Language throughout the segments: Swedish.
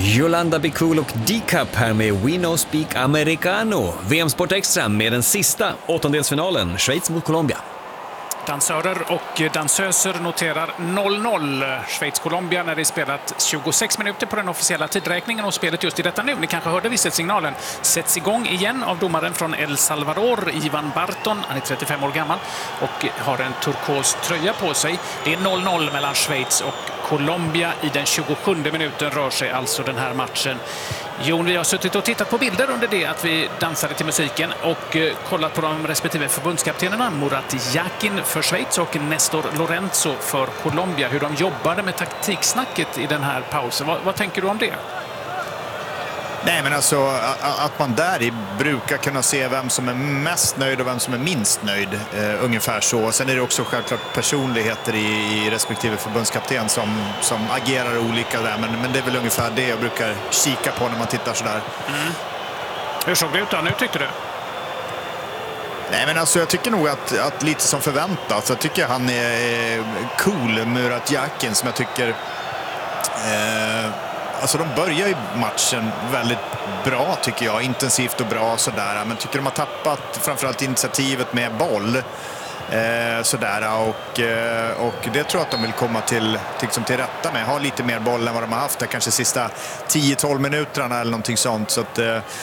Yolanda Bikul och D-Cup här med We No Speak Americano. VM-sport extra med den sista åttondelsfinalen, Schweiz mot Colombia. Dansörer och dansöser noterar 0-0 Schweiz-Colombia när det spelat 26 minuter på den officiella tidräkningen, och spelet just i detta nu, ni kanske hörde visselsignalen, sätts igång igen av domaren från El Salvador, Ivan Barton. Han är 35 år gammal och har en turkos tröja på sig. Det är 0-0 mellan Schweiz och Colombia. I den 27 minuten rör sig alltså den här matchen. Jon, vi har suttit och tittat på bilder under det att vi dansade till musiken och kollat på de respektive förbundskaptenerna, Murat Yakin för Schweiz och Nestor Lorenzo för Colombia, hur de jobbade med taktiksnacket i den här pausen. Vad tänker du om det? Nej, men alltså att man där brukar kunna se vem som är mest nöjd och vem som är minst nöjd, ungefär så. Sen är det också självklart personligheter i respektive förbundskapten som agerar olika där, men det är väl ungefär det jag brukar kika på när man tittar sådär. Hur såg det ut då nu, tyckte du? Nej, men alltså jag tycker nog att lite som förväntat, så jag tycker han är cool, Murat Yakin, som jag tycker alltså de börjar ju matchen väldigt bra, tycker jag, intensivt och bra sådär, men tycker de har tappat framförallt initiativet med boll sådär, och det tror jag att de vill komma till rätta med, ha lite mer boll än vad de har haft där, kanske sista 10-12 minuterna eller någonting sånt, så att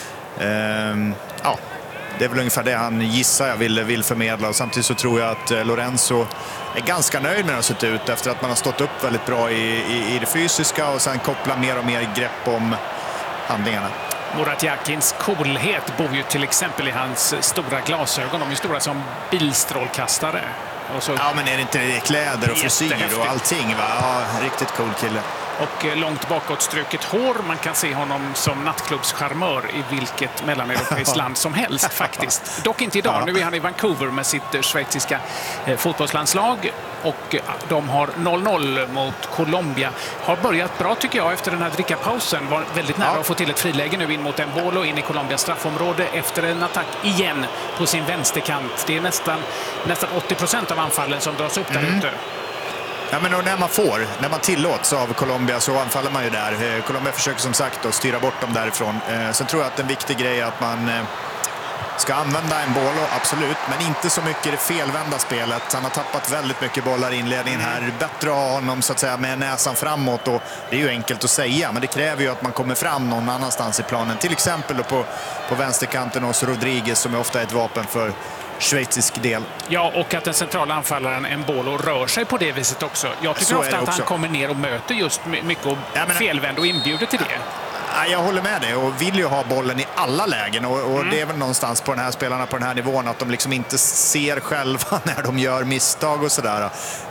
ja, det är väl ungefär det han gissar jag vill förmedla. Och samtidigt så tror jag att Lorenzo är ganska nöjd med hur det har sett ut efter att man har stått upp väldigt bra i det fysiska och sen koppla mer och mer grepp om handlingarna. Murat Yakins coolhet bor ju till exempel i hans stora glasögon. De är stora som bilstrålkastare. Och så ja, men är det inte kläder och frisyr och allting, va? Ja, riktigt cool kille. Och långt bakåtstruket hår. Man kan se honom som nattklubbscharmör i vilket mellaneuropeiskt land som helst faktiskt. Dock inte idag. Nu är han i Vancouver med sitt schweiziska fotbollslandslag. Och de har 0-0 mot Colombia. Har börjat bra, tycker jag, efter den här drickapausen. Var väldigt nära att få till ett friläge nu in mot Embolo, in i Colombias straffområde efter en attack igen på sin vänsterkant. Det är nästan 80% av anfallen som dras upp där ute. Ja, men när man tillåts av Colombia så anfaller man ju där. Colombia försöker som sagt att styra bort dem därifrån. Sen tror jag att en viktig grej är att man ska använda en boll, absolut, men inte så mycket i det felvända spelet. Han har tappat väldigt mycket bollar i inledningen här. Bättre att ha honom så att säga med näsan framåt, och det är ju enkelt att säga, men det kräver ju att man kommer fram någon annanstans i planen. Till exempel då på vänsterkanten hos Rodriguez, som är ofta ett vapen för schweizisk del. Ja, och att den centrala anfallaren Embolo rör sig på det viset också. Jag tycker så ofta att han kommer ner och möter just mycket och felvänd och inbjuder till det. Jag håller med dig och vill ju ha bollen i alla lägen, och det är väl någonstans på den här spelarna på den här nivån att de liksom inte ser själva när de gör misstag och sådär.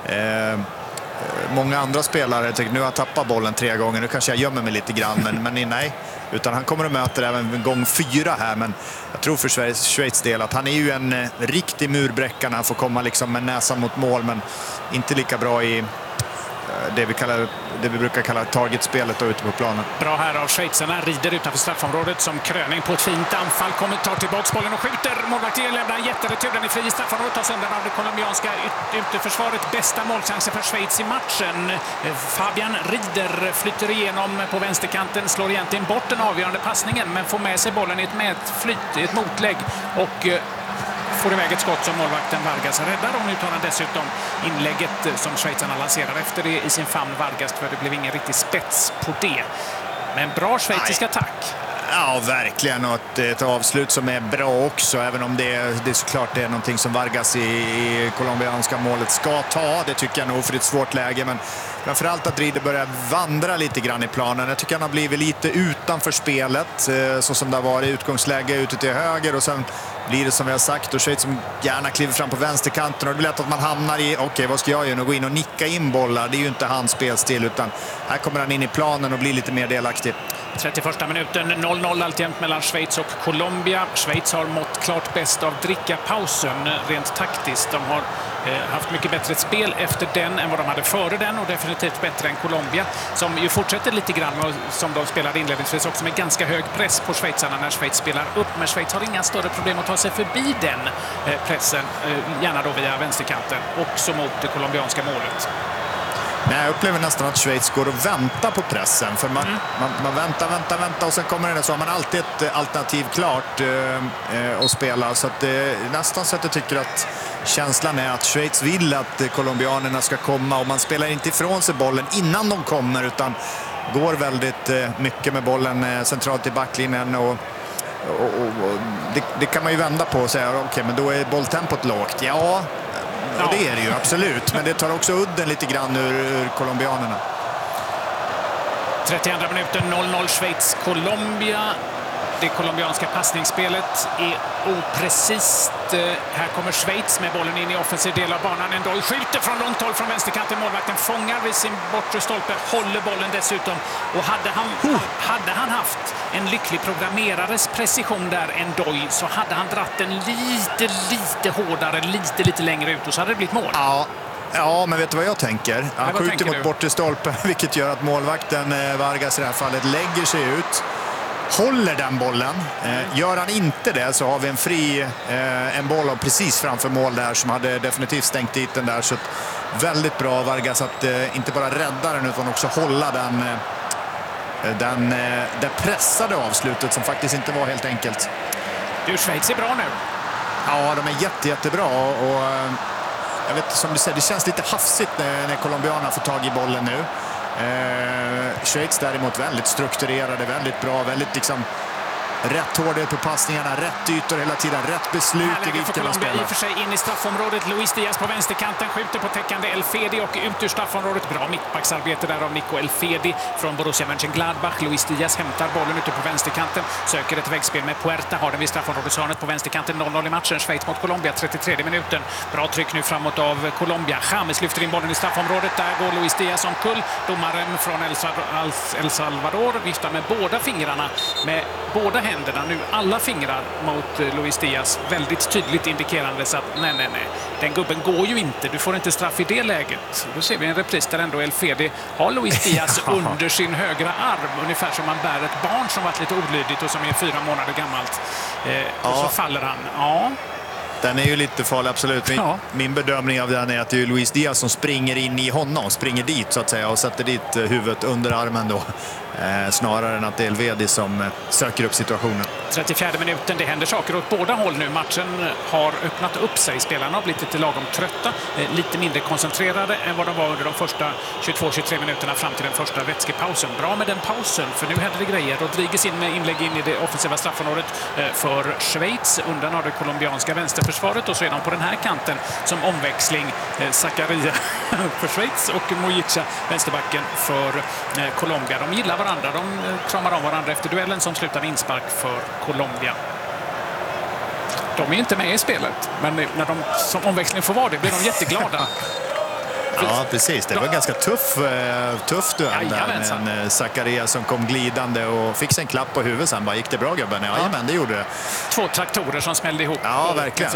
Många andra spelare tycker nu har jag tappat bollen 3 gånger, nu kanske jag gömmer mig lite grann, men nej, utan han kommer att möta även gång 4 här, men jag tror för Schweiz del att han är ju en riktig murbräcka när han får komma liksom med näsan mot mål, men inte lika bra i det vi brukar kalla targetspelet ute på planen. Bra här av schweizarna, rider utanför straffområdet som kröning på ett fint anfall, tar tillbaka bollen och skjuter. Målvakten lämnar en jätteretur, den är fri i straffområdet, tar sönder av det colombianska ytterförsvaret. Bästa målchansen för Schweiz i matchen. Fabian Rieder flyter igenom på vänsterkanten, slår egentligen bort den avgörande passningen, men får med sig bollen i ett mätflyt, i ett motlägg, och får iväg ett skott som målvakten Vargas räddar, och nu tar han dessutom inlägget som schweizarna lanserar efter det i sin famn Vargas, för det blev ingen riktig spets på det. Men bra schweizisk attack. Ja, verkligen, och ett avslut som är bra också, även om det såklart det är någonting som Vargas i colombianska målet ska ta. Det tycker jag nog, för det är ett svårt läge, men framförallt att Rieder börjar vandra lite grann i planen. Jag tycker han har blivit lite utanför spelet, så som det har varit utgångsläge ute till höger, och sen blir det som vi har sagt, och Schweiz som gärna kliver fram på vänsterkanten, och det blir lätt att man hamnar i okej, vad ska jag göra? Gå in och nicka in bollar, det är ju inte hans spelstil, utan här kommer han in i planen och blir lite mer delaktig. 31 minuten, 0-0 alltjämt mellan Schweiz och Colombia. Schweiz har mått klart bäst av drickapausen rent taktiskt. De har haft mycket bättre spel efter den än vad de hade före den, och definitivt bättre än Colombia, som ju fortsätter lite grann som de spelade inledningsvis också, med ganska hög press på schweizarna när Schweiz spelar upp. Men Schweiz har inga större problem att ta sig förbi den pressen, gärna då via vänsterkanten, också mot det colombianska målet. Nej, jag upplever nästan att Schweiz går och väntar på pressen. För man väntar och sen kommer det, så har man alltid ett alternativ klart att spela. Så att nästan så att jag tycker att känslan är att Schweiz vill att colombianerna ska komma, och man spelar inte ifrån sig bollen innan de kommer, utan går väldigt mycket med bollen centralt i backlinjen. Och det kan man ju vända på och säga, okej, men då är bolltempot lågt. Ja, det är det ju absolut, men det tar också udden lite grann ur colombianerna. 32 minuten, 0-0 Schweiz-Colombia. Det colombianska passningsspelet är oprecist. Här kommer Schweiz med bollen in i offensiv del av banan. Ndoye skjuter från långt håll från vänsterkanten. Målvakten fångar vid sin bortre stolpe, håller bollen dessutom. Och hade han haft en lycklig programmerares precision där, Ndoye, så hade han dratt den lite hårdare, lite längre ut, och så hade det blivit mål. Ja, men vet du vad jag tänker? Han skjuter mot bortre stolpe, vilket gör att målvakten Vargas i det här fallet lägger sig ut. Håller den bollen. Gör han inte det så har vi en boll precis framför mål där som hade definitivt stängt dit den där. Så väldigt bra Vargas att inte bara rädda den utan också hålla det pressade avslutet som faktiskt inte var helt enkelt. Du, Schweiz är bra nu. Ja, de är jättebra, och jag vet, som du säger, det känns lite hafsigt när colombianerna får tag i bollen nu. Schweiz däremot väldigt strukturerade, väldigt bra, väldigt liksom rätt hårdhet på passningarna, rätt ytor hela tiden, rätt beslut i vilka man spelar. I och för sig in i straffområdet. Luis Diaz på vänsterkanten skjuter på täckande El Fedi och ut ur straffområdet. Bra mittbacksarbete där av Nico El Fedi från Borussia Mönchengladbach. Luis Diaz hämtar bollen ute på vänsterkanten, söker ett väggspel med Puerta, har den vid straffområdeshörnet på vänsterkanten. 0-0 i matchen. Schweiz mot Colombia, 33 minuten. Bra tryck nu framåt av Colombia. James lyfter in bollen i straffområdet. Där går Luis Diaz omkull. Domaren från El Salvador viftar med båda fingrarna, med båda händerna nu, alla fingrar mot Luis Diaz, väldigt tydligt indikerandes att nej, den gubben går ju inte, du får inte straff i det läget. Då ser vi en repris där ändå El Fedi har Luis Diaz under sin högra arm, ungefär som man bär ett barn som varit lite olydigt och som är 4 månader gammalt. Och så faller han. Ja. Den är ju lite farlig, absolut. Min bedömning av den är att det är Luis Diaz som springer in i honom, springer dit så att säga och sätter dit huvudet under armen då. Snarare än att det är El Fedi som söker upp situationen. 34 minuten, det händer saker åt båda håll nu. Matchen har öppnat upp sig. Spelarna har blivit lite lagom trötta, lite mindre koncentrerade än vad de var under de första 22-23 minuterna fram till den första vätskepausen. Bra med den pausen, för nu händer det grejer. Rodriguez in med inlägg in i det offensiva straffområdet för Schweiz, undan av det colombianska vänsterförsvaret, och så är de på den här kanten som omväxling Zakaria för Schweiz och Mojica, vänsterbacken för Colombia. De gillar varandra, de kramar om varandra efter duellen som slutar med inspark för Colombia. De är inte med i spelet, men när de som omväxling får vara det blir de jätteglada. Ja, precis. Det var en ganska tuff duell där med en Zakaria som kom glidande och fick sig en klapp på huvudet sen. Bara, gick det bra, gubben? Ja, men det gjorde det. 2 traktorer som smällde ihop. Ja, verkligen.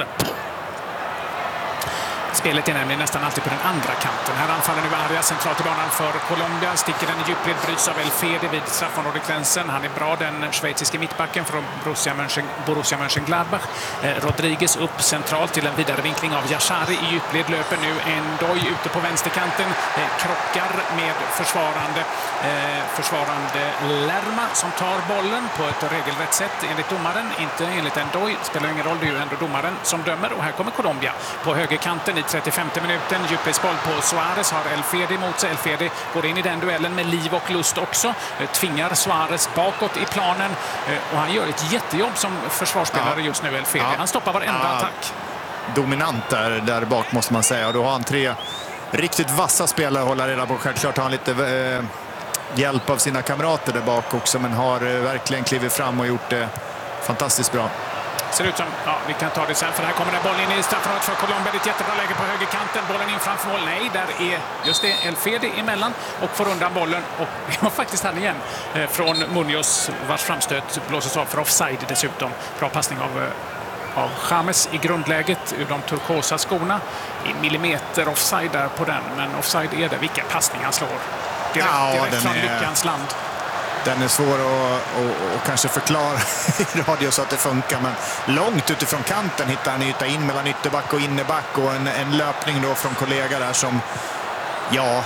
Spelet är nämligen nästan alltid på den andra kanten. Här anfaller nu Arias centralt i banan för Colombia. Sticker den i djupled, bryts av El Fedi vid straffområdegränsen. Han är bra, den schweiziske mittbacken från Borussia Mönchengladbach. Rodriguez upp centralt till en vidarevinkling av Yashari i djupled. Löper nu Ndoye ute på vänsterkanten. Krockar med försvarande Lerma som tar bollen på ett regelrätt sätt enligt domaren. Inte enligt Ndoye. Spelar ingen roll, det är ju ändå domaren som dömer. Och här kommer Colombia på högerkanten i 35 minuten. Djupledsboll på Suarez, har El Fedi mot sig. El Fedi går in i den duellen med liv och lust också. Tvingar Suarez bakåt i planen. Och han gör ett jättejobb som försvarsspelare just nu, El Fedi. Han stoppar varenda attack. Dominant där bak måste man säga. Och då har han 3 riktigt vassa spelare att hålla reda på. Självklart har han lite hjälp av sina kamrater där bak också. Men har verkligen klivit fram och gjort det fantastiskt bra. Ser ut som, vi kan ta det sen, för här kommer den bollen in i straffområdet för Colombia. Det är ett jättebra läge på högerkanten. Bollen in framför mål. Nej, där är just det El Fedi emellan och får undan bollen. Och det var faktiskt han igen från Munoz, vars framstöt blåses av för offside dessutom. Bra passning av James i grundläget ur de turkosa skorna. I millimeter offside där på den, men offside är det. Vilka passningar han slår. Direkt från lyckans land. Den är svår att kanske förklara i radio så att det funkar, men långt utifrån kanten hittar han yta in mellan ytterback och innerback, och en löpning då från kollega där som,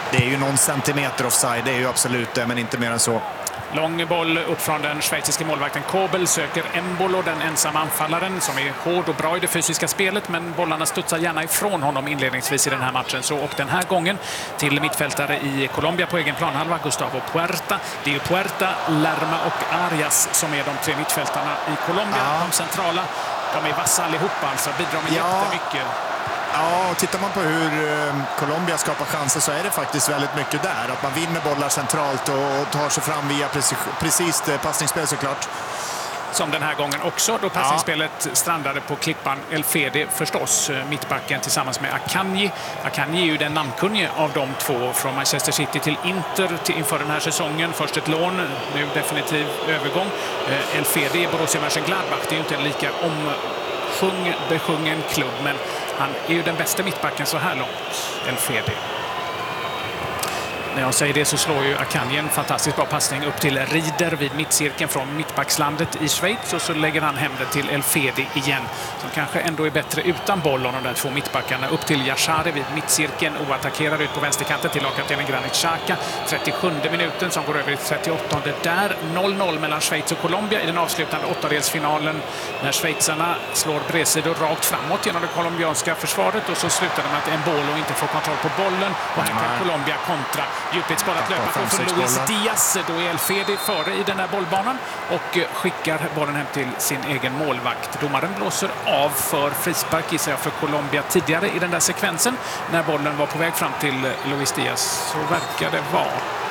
Det är ju någon centimeter offside, det är ju absolut det, men inte mer än så. Lång boll upp från den schweiziska målvakten Kobel, söker Embolo, den ensamma anfallaren som är hård och bra i det fysiska spelet, men bollarna studsar gärna ifrån honom inledningsvis i den här matchen. Så, och den här gången till mittfältare i Colombia på egen planhalva, Gustavo Puerta. Det är ju Puerta, Lerma och Arias som är de tre mittfältarna i Colombia. De centrala, de är vassa allihopa, alltså bidrar med jättemycket. Ja, och tittar man på hur Colombia skapar chanser så är det faktiskt väldigt mycket där. Att man vinner bollar centralt och tar sig fram via precis passningsspel såklart. Som den här gången också, då passningsspelet strandade på klippan El Fede förstås, mittbacken tillsammans med Akanji. Akanji är ju den namnkunnige av de två, från Manchester City till Inter inför den här säsongen. Först ett lån, nu definitiv övergång. El Fede i Borussia Mönchengladbach, det är ju inte en lika besjungen klubb, men han är ju den bästa mittbacken så här långt, El Fede. När jag säger det så slår ju Akanji en fantastiskt bra passning upp till Rieder vid mittcirkeln från mittbackslandet i Schweiz, och så lägger han hem det till El Fede igen, som kanske ändå är bättre utan boll, och de där två mittbackarna upp till Yashari vid mittcirkeln, oattackerad ut på vänsterkanten till lagkaptenen Granit Xhaka. 37 minuten som går över i 38. Där 0-0 mellan Schweiz och Colombia i den avslutande åttondelsfinalen, när schweizarna slår bredsidor rakt framåt genom det colombianska försvaret, och så slutar de med att Embolo inte får kontroll på bollen, och här kan Colombia kontra. Djupledsbollat löpa från Luis Diaz. Då är El Fede före i den här bollbanan och skickar bollen hem till sin egen målvakt. Domaren blåser av för frispark, gissar jag, för Colombia tidigare i den där sekvensen. När bollen var på väg fram till Luis Diaz så verkar det vara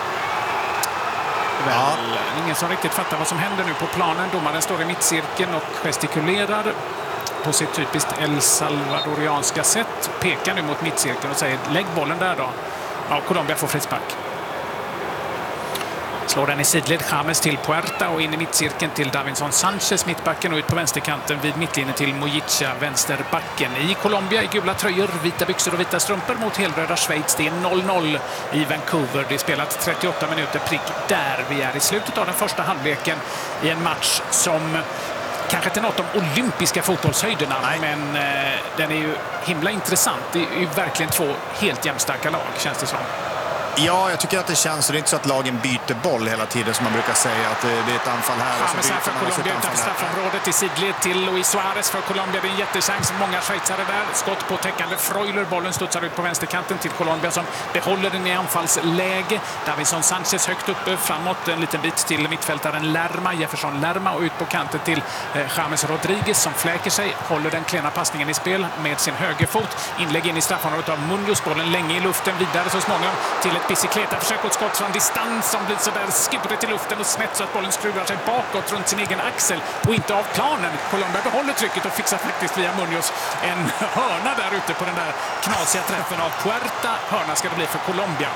ingen som riktigt fattar vad som händer nu på planen. Domaren står i mittcirkeln och gestikulerar på sitt typiskt El Salvadorianska sätt. Pekar nu mot mittcirkeln och säger lägg bollen där då. Ja, Colombia får frispark. Slår den i sidled, James till Puerta och in i mittcirkeln till Davinson Sanchez, mittbacken, och ut på vänsterkanten vid mittlinjen till Mojica, vänsterbacken. I Colombia i gula tröjor, vita byxor och vita strumpor mot helröda Schweiz. Det är 0-0 i Vancouver. Det är spelat 38 minuter prick där. Vi är i slutet av den första halvleken i en match som kanske inte något om olympiska fotbollshöjderna, men den är ju himla intressant. Det är ju verkligen två helt jämnstarka lag, känns det som. Ja, jag tycker att det känns. Det är inte så att lagen byter boll hela tiden som man brukar säga, att det är ett anfall här och så byter för Colombia utanför straffområdet i sidled till Luis Suarez för Colombia. Det är en jättechans. Många schweizare där. Skott på täckande Freuler. Bollen studsar ut på vänsterkanten till Colombia som behåller den i anfallsläge. Davinson Sanchez högt uppe framåt en liten bit till mittfältaren Lerma, Jefferson Lerma, och ut på kanten till James Rodriguez som fläker sig. Håller den klena passningen i spel med sin högerfot. Inlägg in i straffområdet av Munoz. Bollen länge i luften. Vidare så småningom till ett bicicleta, försök åt skott från distans som blir sådär skuret i luften och snett så att bollen skruvar sig bakåt runt sin egen axel och inte av planen. Colombia behåller trycket och fixar faktiskt via Munoz en hörna där ute på den där knasiga träffen av Puerta. Hörna ska det bli för Colombia.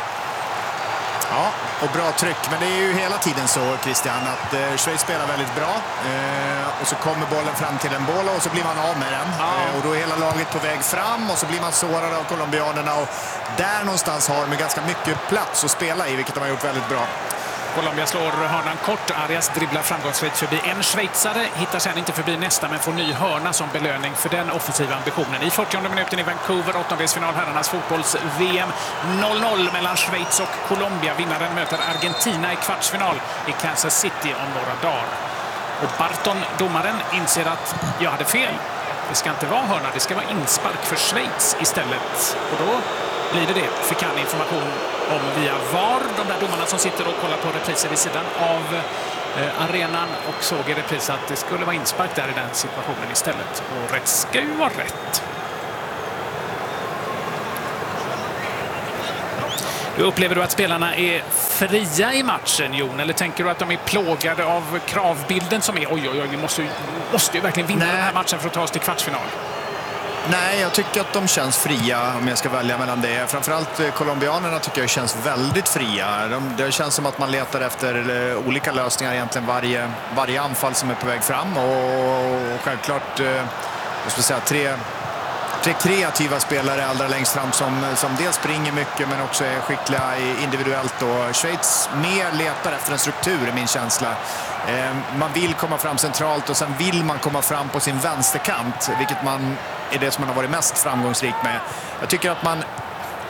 Ja, och bra tryck. Men det är ju hela tiden så, Christian, att Schweiz spelar väldigt bra. Och så kommer bollen fram till en boll och så blir man av med den. Och då är hela laget på väg fram och så blir man sårad av colombianerna. Och där någonstans har de ganska mycket plats att spela i, vilket de har gjort väldigt bra. Colombia slår hörnan kort. Arias dribblar framgångsrikt förbi en schweizare. Hittar sen inte förbi nästa, men får ny hörna som belöning för den offensiva ambitionen. I 40:e minuten i Vancouver, åttondelsfinal herrarnas fotbolls-VM. 0-0 mellan Schweiz och Colombia. Vinnaren möter Argentina i kvartsfinal i Kansas City om några dagar. Och Barton, domaren, inser att jag hade fel. Det ska inte vara hörna, det ska vara inspark för Schweiz istället. Och då blir det. Fick han information om via VAR. De där domarna som sitter och kollar på repriser vid sidan av arenan och såg i repris att det skulle vara inspark där i den situationen istället. Och rätt ska ju vara rätt. Upplever du att spelarna är fria i matchen, Jon? Eller tänker du att de är plågade av kravbilden som är oj, vi måste ju verkligen vinna den här matchen för att ta oss till kvartsfinal? Nej, jag tycker att de känns fria om jag ska välja mellan det. Framförallt colombianerna tycker jag känns väldigt fria. Det känns som att man letar efter olika lösningar egentligen varje anfall som är på väg fram. Och självklart, jag ska säga, tre kreativa spelare allra längst fram som dels springer mycket men också är skickliga individuellt. Och Schweiz mer letar efter en struktur i min känsla. Man vill komma fram centralt och sen vill man komma fram på sin vänsterkant, vilket är det som man har varit mest framgångsrik med. Jag tycker att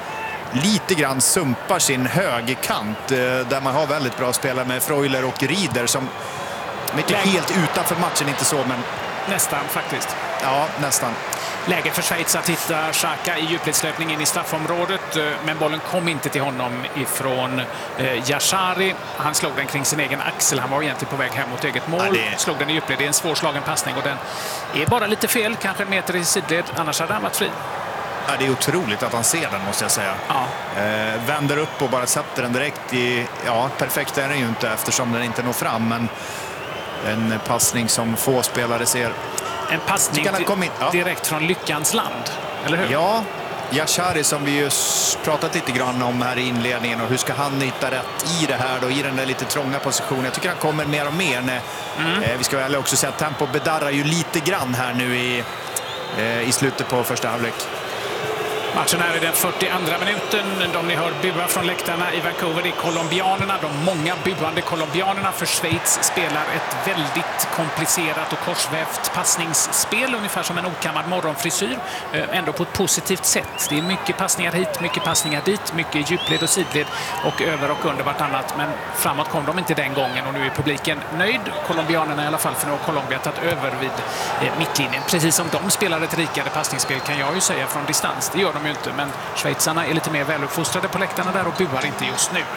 lite grann sumpar sin högerkant där man har väldigt bra spelare med Freuler och Rieder som inte helt utanför matchen, inte så, men nästan faktiskt. Ja, nästan. Läge för Schweiz att hitta Xhaka i djupledslöpning in i straffområdet, men bollen kom inte till honom ifrån Yashari. Han slog den kring sin egen axel. Han var egentligen på väg hem mot eget mål. Slog den i djupled. Det är en svårslagen passning och den är bara lite fel, kanske en meter i sidled. Annars hade han varit fri. Ja, det är otroligt att han ser den, måste jag säga. Ja. Vänder upp och bara sätter den direkt i... Ja, perfekt är den ju inte eftersom den inte når fram, men en passning som få spelare ser. En passning direkt från lyckans land, eller hur? Ja, Yashari som vi ju pratat lite grann om här i inledningen, och hur ska han hitta rätt i det här då, i den där lite trånga positionen. Jag tycker han kommer mer och mer när, vi ska väl också säga att tempo bedarrar ju lite grann här nu i slutet på första halvlek. Matchen är i den 42:a minuten. De ni hör bua från läktarna i Vancouver, det är colombianerna. De många buande colombianerna, för Schweiz spelar ett väldigt komplicerat och korsvävt passningsspel, ungefär som en okammad morgonfrisyr, ändå på ett positivt sätt. Det är mycket passningar hit, mycket passningar dit, mycket djupled och sidled och över och under vartannat. Men framåt kom de inte den gången och nu är publiken nöjd. Colombianerna i alla fall, för nu har Colombia tagit över vid mittlinjen. Precis som de spelar ett rikare passningsspel, kan jag ju säga från distans. Det gör de ju inte, men schweizarna är lite mer väluppfostrade på läktarna där och buar inte just nu.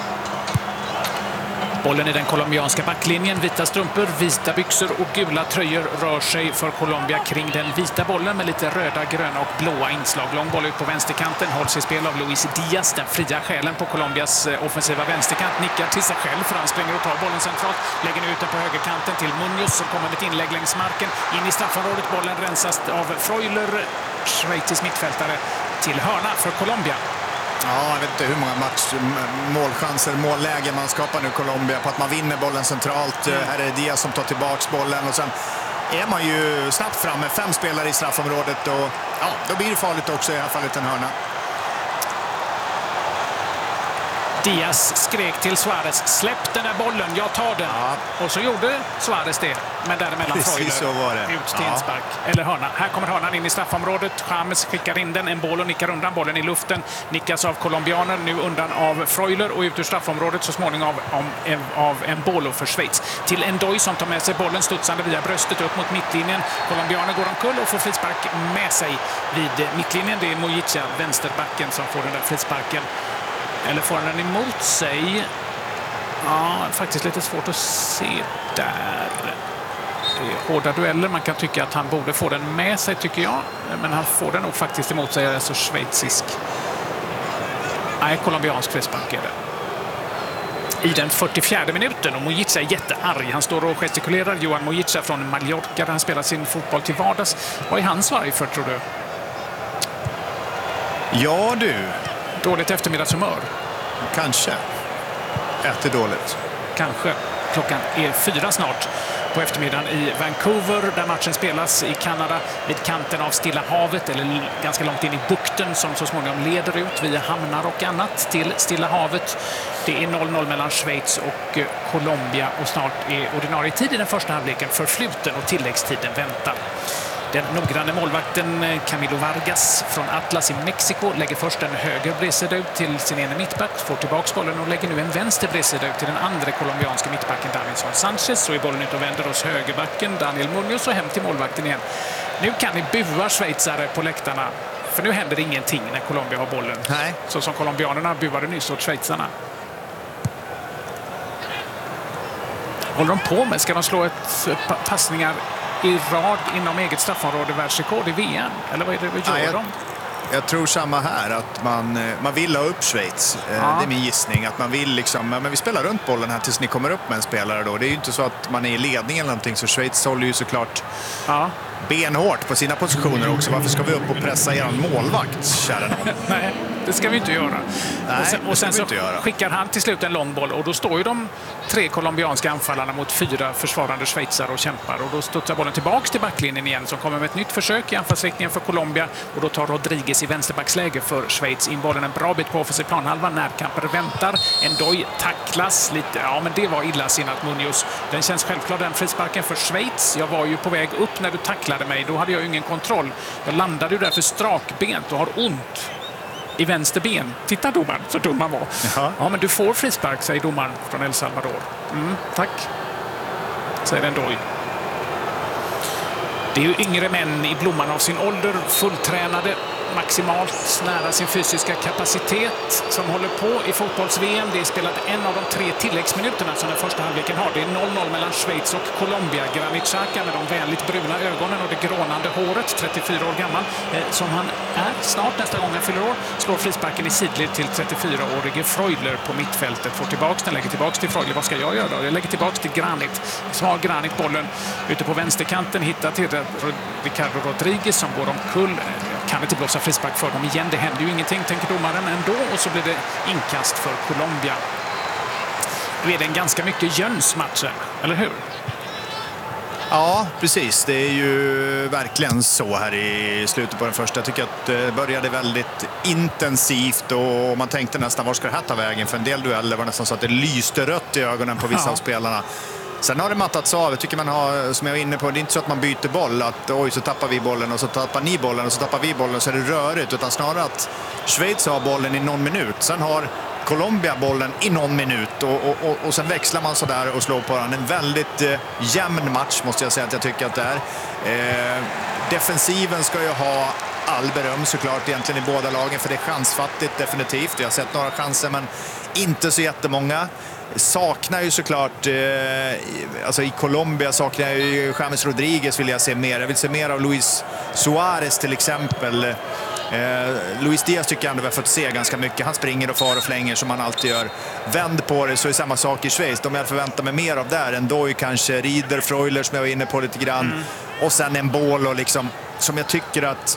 Bollen i den colombianska backlinjen. Vita strumpor, vita byxor och gula tröjor rör sig för Colombia kring den vita bollen med lite röda, gröna och blåa inslag. Lång boll ut på vänsterkanten, hålls i spel av Luis Diaz, den fria själen på Colombias offensiva vänsterkant. Nickar till sig själv för han springer och tar bollen centralt. Lägger nu ut den på högerkanten till Munoz som kommer med ett inlägg längs marken. In i straffområdet, bollen rensas av Freuler, schweizisk mittfältare, till hörna för Colombia. Ja, jag vet inte hur många målchanser, mållägen man skapar nu Colombia på att man vinner bollen centralt. Här är det Diaz som tar tillbaks bollen och sen är man ju snabbt fram med 5 spelare i straffområdet och ja, då blir det farligt också, i alla fall en hörna. Diaz skrek till Suarez, släpp den där bollen, jag tar den. Ja. Och så gjorde Suarez det, men däremellan Freuler ut till inspark. Eller hörna. Här kommer hörnan in i straffområdet. James skickar in den, en boll och nickar undan bollen i luften. Nickas av colombianer, nu undan av Freuler och ut ur straffområdet så småningom av en boll för Schweiz. Till Ndoye som tar med sig bollen studsande via bröstet upp mot mittlinjen. Colombianer går omkull och får frispark med sig vid mittlinjen. Det är Mojica, vänsterbacken, som får den där frisparken. Eller får han den emot sig? Ja, faktiskt lite svårt att se där. Det är hårda dueller. Man kan tycka att han borde få den med sig, tycker jag. Men han får den nog faktiskt emot sig. Alltså schweizisk. Nej, colombiansk frispark är det. I den 44:e minuten, och Mojica är jättearg. Han står och gestikulerar. Johan Mojica från Mallorca, där han spelar sin fotboll till vardags. Vad är han arg för, tror du? Ja, du. Dåligt eftermiddagshumör. Kanske. Äter dåligt. Kanske. Klockan är 4 snart på eftermiddagen i Vancouver, där matchen spelas i Kanada vid kanten av Stilla havet, eller ganska långt in i bukten som så småningom leder ut via hamnar och annat till Stilla havet. Det är 0-0 mellan Schweiz och Colombia och snart är ordinarie tid i den första halvleken förfluten och tilläggstiden väntar. Den noggranne målvakten Camilo Vargas från Atlas i Mexiko lägger först en höger bredsida ut till sin ene mittback, får tillbaka bollen och lägger nu en vänster bredsida ut till den andra colombianska mittbacken Davinson Sanchez. Så är bollen ut och vänder hos högerbacken Daniel Munoz och hem till målvakten igen. Nu kan ni bua schweizare på läktarna, för nu händer det ingenting när Colombia har bollen. Nej. Så som colombianerna buade nyss åt schweizarna. Håller de på med? Ska de slå ett passningar i rad inom eget straffområde, världsrekord i VM? Eller vad är det vi gör de? Jag tror samma här, att man vill ha upp Schweiz. Det är min gissning. Att man vill liksom, men vi spelar runt bollen här tills ni kommer upp med en spelare då. Det är ju inte så att man är i ledning eller någonting, så Schweiz håller ju såklart benhårt på sina positioner också. Varför ska vi upp och pressa eran målvakt, kära någon? Nej, det ska vi inte göra. Nej, och sen så skickar han till slut en lång boll och då står ju de 3 colombianska anfallarna mot 4 försvarande schweizare och kämpar. Och då studsar bollen tillbaks till backlinjen igen, som kommer med ett nytt försök i anfallsriktningen för Colombia. Och då tar Rodriguez i vänsterbacksläge för Schweiz in bollen en bra bit på offensiv planhalva. Närkamper väntar. Ndoye tacklas lite. Ja, men det var illasinnat Munoz. Den känns självklart, den frisparken för Schweiz. Jag var ju på väg upp när du tacklade mig. Då hade jag ingen kontroll. Jag landade ju därför strakbent och har ont. i vänster ben. Titta domaren, så dum han var. Jaha. Ja, men du får frispark, säger domaren från El Salvador. Tack, säger Ndoye. Det är ju yngre män i blomman av sin ålder, fulltränade, maximalt nära sin fysiska kapacitet som håller på i fotbolls-VM. Det är spelat en av de 3 tilläggsminuterna som den första halvleken har. Det är 0-0 mellan Schweiz och Colombia. Granit Xhaka med de vänligt bruna ögonen och det grånande håret, 34 år gammal, som han är snart nästa gång han fyller år, slår frisparken i sidled till 34-årige Freuler på mittfältet. Får tillbaks den, lägger tillbaks till Freuler. Vad ska jag göra då? Jag lägger tillbaks till Granit. Så har Granit bollen ute på vänsterkanten, hittar till Ricardo Rodriguez som går omkull. Kan inte blåsa frispark för dem igen. Det händer ju ingenting, tänker domaren ändå. Och så blir det inkast för Colombia. Då är det en ganska mycket Jöns-matchen, eller hur? Ja, precis. Det är ju verkligen så här i slutet på den första. Jag tycker att det började väldigt intensivt och man tänkte nästan, var ska det här ta vägen? För en del dueller var nästan så att det lyste rött i ögonen på vissa av spelarna. Sen har det mattats av. Jag tycker man har, som jag var inne på, det är inte så att man byter boll. Att oj, så tappar vi bollen och så tappar ni bollen och så tappar vi bollen, så är det rörigt. Utan snarare att Schweiz har bollen i någon minut. Sen har Colombia bollen i någon minut och sen växlar man så där och slår på den. En väldigt jämn match måste jag säga att jag tycker att det är. Defensiven ska ju ha all beröm såklart egentligen i båda lagen, för det är chansfattigt definitivt. Jag har sett några chanser men inte så jättemånga. Saknar ju såklart, alltså i Colombia saknar jag ju James Rodriguez, vill jag se mer. Jag vill se mer av Luis Suarez till exempel. Luis Diaz tycker jag ändå vi har fått se ganska mycket. Han springer och far och flänger som han alltid gör. Vänd på det, så är samma sak i Schweiz. De jag förväntar mig mer av där. Ndoye kanske, Rieder, Freuler som jag var inne på lite grann. Och sen en boll och liksom, som jag tycker att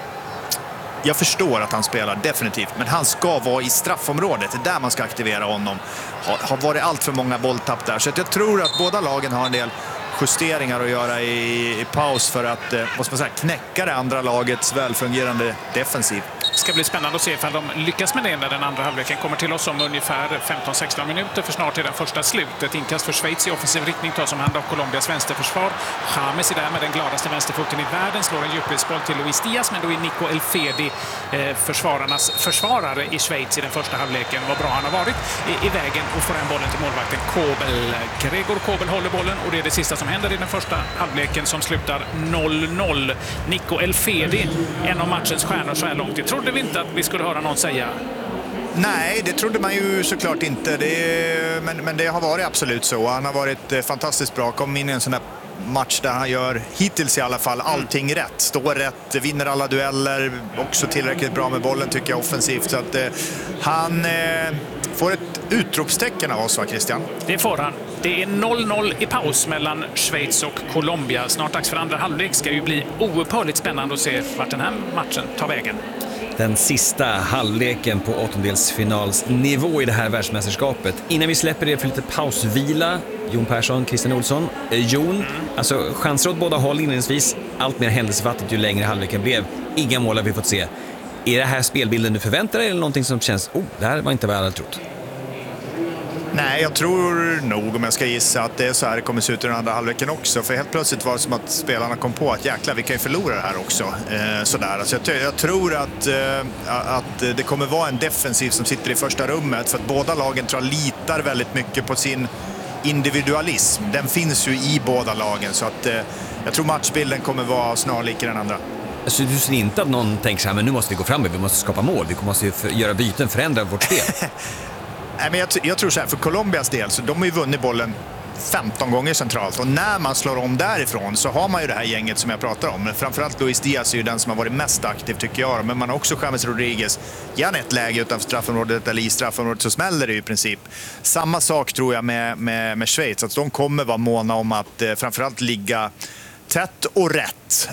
jag förstår att han spelar definitivt, men han ska vara i straffområdet. Det är där man ska aktivera honom. Har varit allt för många bolltapp där. Så att jag tror att båda lagen har en del justeringar att göra i paus för att måste man säga, knäcka det andra lagets välfungerande defensiv. Det ska bli spännande att se ifall de lyckas med det när den andra halvleken kommer till oss om ungefär 15-16 minuter, för snart är den första slutet. Inkast för Schweiz i offensiv riktning tas om hand av Colombias vänsterförsvar. James är där med den gladaste vänsterfoten i världen, slår en djupledsboll till Luis Diaz, men då är Nico Elfedi, försvararnas försvarare i Schweiz i den första halvleken, vad bra han har varit, i vägen och får en bollen till målvakten Kobel. Gregor Kobel håller bollen och det är det sista som händer i den första halvleken som slutar 0-0. Nico Elfedi, en av matchens stjärnor så här långt. Jag trodde vi inte att vi skulle höra någon säga. Nej, det trodde man ju såklart inte. Men det har varit absolut så. Han har varit fantastiskt bra. Kom in i en sån där match där han gör, hittills i alla fall, allting rätt. Står rätt, vinner alla dueller. Också tillräckligt bra med bollen tycker jag offensivt. Så att han får ett utropstecken av oss, va Christian? Det får han. Det är 0-0 i paus mellan Schweiz och Colombia. Snart dags för andra halvlek. Ska ju bli oupphörligt spännande att se vart den här matchen tar vägen. Den sista halvleken på åttondelsfinalsnivå i det här världsmästerskapet. Innan vi släpper det för lite pausvila, Jon Persson, Christian Olsson. Jon, alltså chanser åt båda håll inledningsvis. Allt mer händelsefattigt ju längre halvleken blev. Inga mål har vi fått se. Är det här spelbilden du förväntar dig eller någonting som känns, det här var inte vad jag hade trott? Nej, jag tror nog, om jag ska gissa, att det är så här det kommer se ut i den andra halvleken också. För helt plötsligt var det som att spelarna kom på att jäklar, vi kan ju förlora det här också. Sådär. Alltså jag tror att det kommer vara en defensiv som sitter i första rummet. För att båda lagen tror jag litar väldigt mycket på sin individualism. Den finns ju i båda lagen. Så att jag tror matchbilden kommer vara snarlik i den andra. Så du ser inte att någon tänker så här, men nu måste vi gå fram, vi måste skapa mål, vi måste göra byten, förändra vårt spel? Nej, men jag tror så här, för Colombias del, så de har ju vunnit bollen 15 gånger centralt. Och när man slår om därifrån så har man ju det här gänget som jag pratar om. Men framförallt Luis Diaz är ju den som har varit mest aktiv tycker jag. Men man har också James Rodriguez. Gärna ett läge utanför straffområdet eller i straffområdet så smäller det ju i princip. Samma sak tror jag med Schweiz. Att de kommer vara måna om att framförallt ligga tätt och rätt.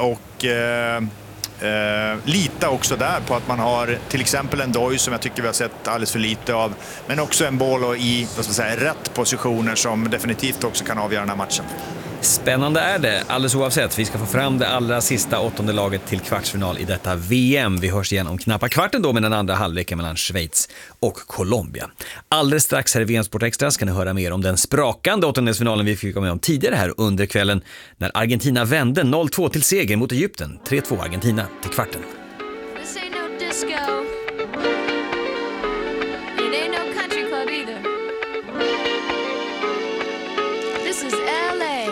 Lita också där på att man har till exempel en Ndoye som jag tycker vi har sett alldeles för lite av, men också en boll i rätt positioner som definitivt också kan avgöra den här matchen. Spännande är det, alldeles oavsett. Vi ska få fram det allra sista åttonde laget till kvartsfinal i detta VM. Vi hörs igen om knappa kvarten då med den andra halvleken mellan Schweiz och Colombia. Alldeles strax här i VM Sport Extra ska ni höra mer om den sprakande åttondelsfinalen vi fick med om tidigare här under kvällen när Argentina vände 0-2 till seger mot Egypten. 3-2 Argentina till kvarten. This ain't no disco. is LA.